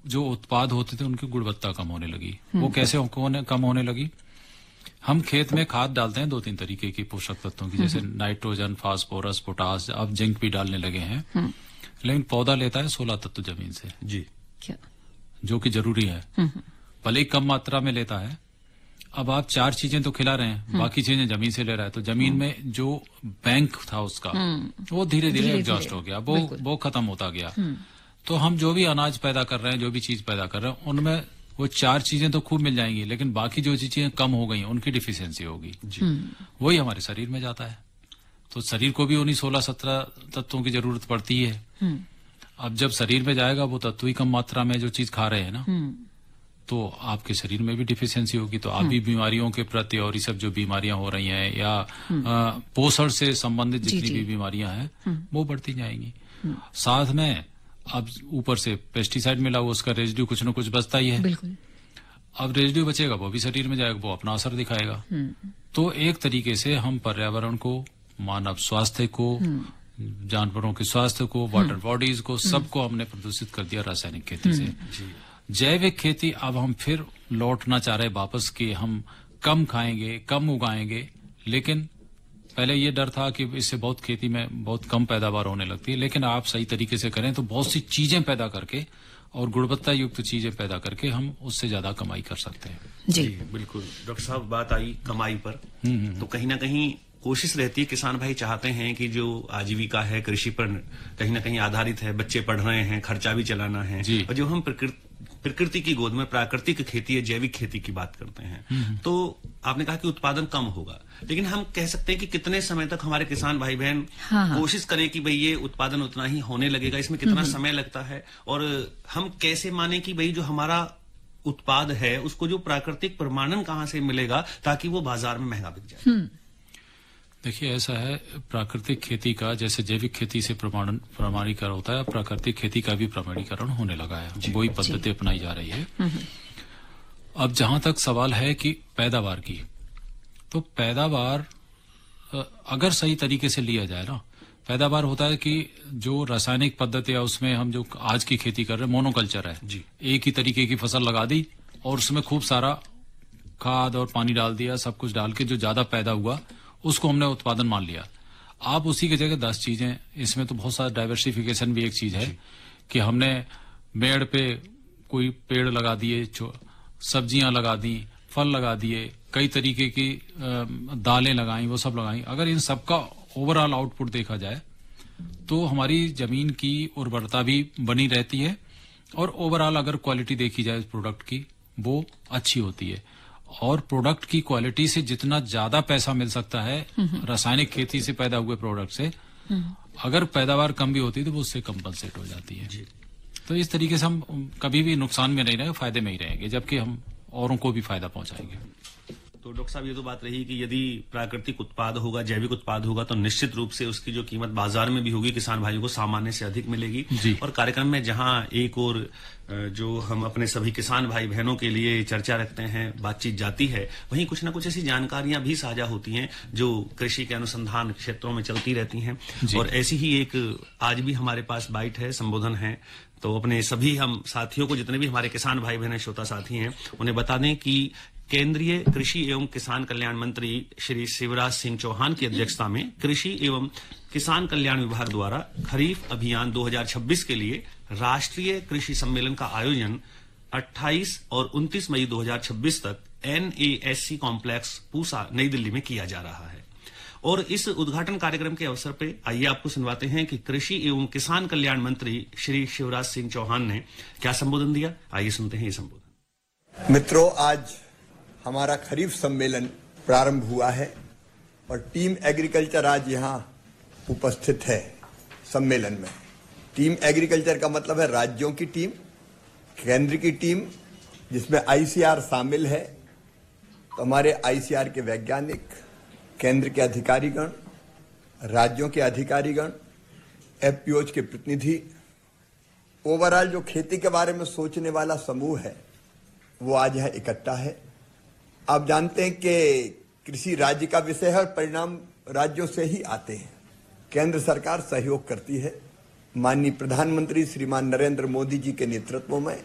जो उत्पाद होते थे उनकी गुणवत्ता कम होने लगी। वो कैसे कम होने लगी? हम खेत में खाद डालते हैं 2-3 तरीके की पोषक तत्वों की, जैसे नाइट्रोजन, फास्फोरस, पोटास, अब जिंक भी डालने लगे हैं। लेकिन पौधा लेता है 16 तत्व जमीन से, जी, क्या जो कि जरूरी है, भले ही कम मात्रा में लेता है। अब आप 4 चीजें तो खिला रहे हैं, बाकी चीजें जमीन से ले रहा है, तो जमीन में जो बैंक था उसका वो धीरे धीरे एग्जॉस्ट हो गया, वो खत्म होता गया। तो हम जो भी अनाज पैदा कर रहे हैं, जो भी चीज पैदा कर रहे हैं, उनमें वो 4 चीजें तो खूब मिल जाएंगी, लेकिन बाकी जो चीजें कम हो गई उनकी डिफिशियंसी होगी, वही हमारे शरीर में जाता है। तो शरीर को भी उन्हीं 16-17 तत्वों की जरूरत पड़ती है। अब जब शरीर में जाएगा वो तत्व ही कम मात्रा में जो चीज खा रहे हैं ना, तो आपके शरीर में भी डिफिशियंसी होगी, तो आप भी बीमारियों के प्रति, और ये सब जो बीमारियां हो रही हैं या पोषण से संबंधित जितनी भी बीमारियां हैं वो बढ़ती जाएंगी। साथ में अब ऊपर से पेस्टिसाइड मिला हुआ, उसका रेजिड्यू कुछ न कुछ बचता ही है। बिल्कुल। अब रेजिड्यू बचेगा वो भी शरीर में जाएगा, वो अपना असर दिखाएगा। तो एक तरीके से हम पर्यावरण को, मानव स्वास्थ्य को, जानवरों के स्वास्थ्य को, वाटर बॉडीज को, सबको हमने प्रदूषित कर दिया रासायनिक खेती से। जैविक खेती अब हम फिर लौटना चाह रहे वापस कि हम कम खाएंगे, कम उगाएंगे, लेकिन पहले ये डर था कि इससे बहुत खेती में बहुत कम पैदावार होने लगती है, लेकिन आप सही तरीके से करें तो बहुत सी चीजें पैदा करके और गुणवत्ता युक्त चीजें पैदा करके हम उससे ज्यादा कमाई कर सकते हैं। जी बिल्कुल। डॉक्टर साहब, बात आई कमाई पर, तो कहीं ना कहीं कोशिश रहती है, किसान भाई चाहते हैं कि जो आजीविका है कृषि पर कहीं ना कहीं आधारित है, बच्चे पढ़ रहे हैं, खर्चा भी चलाना है, और जो हम प्रकृति की गोद में प्राकृतिक खेती है, जैविक खेती की बात करते हैं, तो आपने कहा कि उत्पादन कम होगा, लेकिन हम कह सकते हैं कि कितने समय तक हमारे किसान भाई बहन कोशिश करें कि भाई ये उत्पादन उतना ही होने लगेगा, इसमें कितना समय लगता है, और हम कैसे माने कि भाई जो हमारा उत्पाद है उसको जो प्राकृतिक प्रमाणन कहाँ से मिलेगा ताकि वो बाजार में महंगा बिक जाए? देखिए, ऐसा है, प्राकृतिक खेती का जैसे जैविक खेती से प्रमाणीकरण होता है, प्राकृतिक खेती का भी प्रमाणीकरण होने लगा है, वही पद्धति अपनाई जा रही है। अब जहां तक सवाल है कि पैदावार की, तो पैदावार अगर सही तरीके से लिया जाए ना, पैदावार होता है कि जो रासायनिक पद्धति है उसमें हम जो आज की खेती कर रहे हैं मोनोकल्चर है जी, एक ही तरीके की फसल लगा दी और उसमें खूब सारा खाद और पानी डाल दिया, सब कुछ डाल के जो ज्यादा पैदा हुआ उसको हमने उत्पादन मान लिया। आप उसी की जगह 10 चीजें, इसमें तो बहुत सारा डाइवर्सिफिकेशन भी एक चीज है कि हमने मेड़ पे कोई पेड़ लगा दिए, सब्जियां लगा दी, फल लगा दिए, कई तरीके की दालें लगाई, वो सब लगाई। अगर इन सबका ओवरऑल आउटपुट देखा जाए तो हमारी जमीन की उर्वरता भी बनी रहती है और ओवरऑल अगर क्वालिटी देखी जाए प्रोडक्ट की वो अच्छी होती है। और प्रोडक्ट की क्वालिटी से जितना ज्यादा पैसा मिल सकता है रासायनिक खेती से पैदा हुए प्रोडक्ट से, अगर पैदावार कम भी होती है तो वो उससे कंपनसेट हो जाती है। तो इस तरीके से हम कभी भी नुकसान में नहीं रहेंगे, फायदे में ही रहेंगे, जबकि हम औरों को भी फायदा पहुंचाएंगे। तो डॉक्टर साहब, ये तो बात रही कि यदि प्राकृतिक उत्पाद होगा, जैविक उत्पाद होगा, तो निश्चित रूप से उसकी जो कीमत बाजार में भी होगी किसान भाइयों को सामान्य से अधिक मिलेगी। और कार्यक्रम में जहां एक और जो हम अपने सभी किसान भाई बहनों के लिए चर्चा रखते हैं, बातचीत जाती है, वहीं कुछ न कुछ ऐसी जानकारियां भी साझा होती हैं जो कृषि के अनुसंधान क्षेत्रों में चलती रहती हैं। और ऐसी ही एक आज भी हमारे पास बाइट है, संबोधन है, तो अपने सभी हम साथियों को, जितने भी हमारे किसान भाई बहन श्रोता साथी हैं, उन्हें बता दें कि केंद्रीय कृषि एवं किसान कल्याण मंत्री श्री शिवराज सिंह चौहान की अध्यक्षता में कृषि एवं किसान कल्याण विभाग द्वारा खरीफ अभियान 2026 के लिए राष्ट्रीय कृषि सम्मेलन का आयोजन 28 और 29 मई 2026 तक NASC कॉम्प्लेक्स पूसा नई दिल्ली में किया जा रहा है। और इस उद्घाटन कार्यक्रम के अवसर पे आइए आपको सुनवाते हैं कि कृषि एवं किसान कल्याण मंत्री श्री शिवराज सिंह चौहान ने क्या संबोधन दिया। आइए सुनते हैं ये संबोधन। मित्रों, आज हमारा खरीफ सम्मेलन प्रारंभ हुआ है और टीम एग्रीकल्चर आज यहाँ उपस्थित है सम्मेलन में। टीम एग्रीकल्चर का मतलब है राज्यों की टीम, केंद्र की टीम, जिसमें ICR शामिल है। तो हमारे ICR के वैज्ञानिक, केंद्र के अधिकारीगण, राज्यों के अधिकारीगण, FPOs के प्रतिनिधि, ओवरऑल जो खेती के बारे में सोचने वाला समूह है वो आज यहाँ इकट्ठा है। आप जानते हैं कि कृषि राज्य का विषय है और परिणाम राज्यों से ही आते हैं। केंद्र सरकार सहयोग करती है। माननीय प्रधानमंत्री श्रीमान नरेंद्र मोदी जी के नेतृत्व में